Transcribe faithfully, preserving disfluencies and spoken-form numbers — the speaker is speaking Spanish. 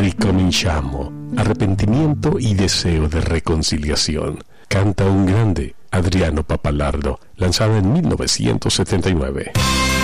Ricominciamo, arrepentimiento y deseo de reconciliación. Canta un grande, Adriano Pappalardo, lanzada en mil novecientos setenta y nueve.